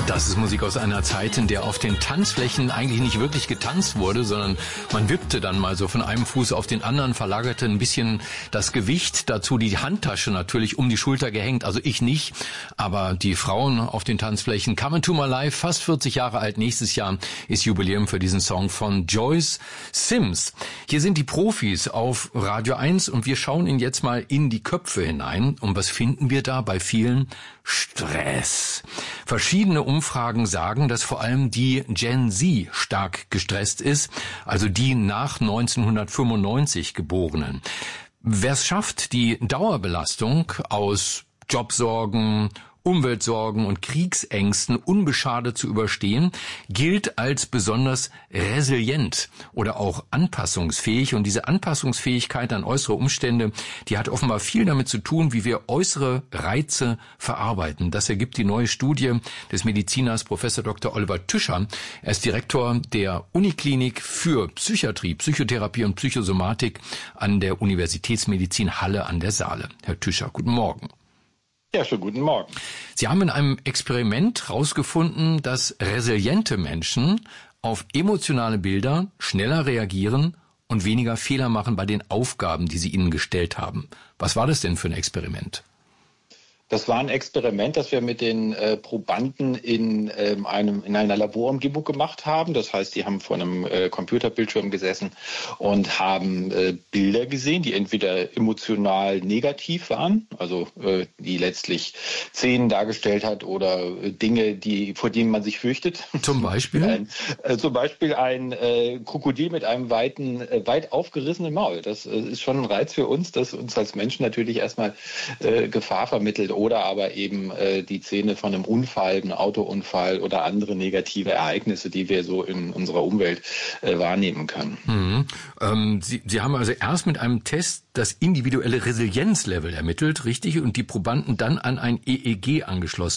Das ist Musik aus einer Zeit, in der auf den Tanzflächen eigentlich nicht wirklich getanzt wurde, sondern man wippte dann mal so von einem Fuß auf den anderen, verlagerte ein bisschen das Gewicht, dazu die Handtasche natürlich um die Schulter gehängt, also ich nicht, aber die Frauen auf den Tanzflächen. Come to My Life, fast 40 Jahre alt, nächstes Jahr ist Jubiläum für diesen Song von Joyce Sims. Hier sind die Profis auf Radio 1 und wir schauen Ihnen jetzt mal in die Köpfe hinein. Und was finden wir da? Bei vielen Stress. Verschiedene Umfragen sagen, dass vor allem die Gen Z stark gestresst ist, also die nach 1995 Geborenen. Wer es schafft, die Dauerbelastung aus Jobsorgen, Umweltsorgen und Kriegsängsten unbeschadet zu überstehen, gilt als besonders resilient oder auch anpassungsfähig. Und diese Anpassungsfähigkeit an äußere Umstände, die hat offenbar viel damit zu tun, wie wir äußere Reize verarbeiten. Das ergibt die neue Studie des Mediziners Professor Dr. Oliver Tüscher. Er ist Direktor der Uniklinik für Psychiatrie, Psychotherapie und Psychosomatik an der Universitätsmedizin Halle an der Saale. Herr Tüscher, guten Morgen. Ja, schönen guten Morgen. Sie haben in einem Experiment herausgefunden, dass resiliente Menschen auf emotionale Bilder schneller reagieren und weniger Fehler machen bei den Aufgaben, die Sie ihnen gestellt haben. Was war das denn für ein Experiment? Das war ein Experiment, das wir mit den Probanden in einer Laborumgebung gemacht haben. Das heißt, die haben vor einem Computerbildschirm gesessen und haben Bilder gesehen, die entweder emotional negativ waren, also die letztlich Szenen dargestellt hat oder Dinge, vor denen man sich fürchtet. Zum Beispiel? Zum Beispiel ein Krokodil mit einem weit aufgerissenen Maul. Das ist schon ein Reiz für uns, das uns als Menschen natürlich erstmal Gefahr vermittelt. Oder aber eben die Szene von einem Unfall, einem Autounfall oder andere negative Ereignisse, die wir so in unserer Umwelt wahrnehmen können. Mhm. Sie haben also erst mit einem Test das individuelle Resilienzlevel ermittelt, richtig? Und die Probanden dann an ein EEG angeschlossen.